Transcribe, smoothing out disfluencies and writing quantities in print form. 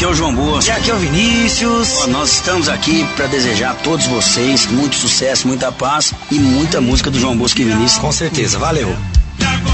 é o João Bosco. E aqui é o Vinícius. Ó, nós estamos aqui para desejar a todos vocês muito sucesso, muita paz e muita música do João Bosco e Vinícius. Com certeza, valeu.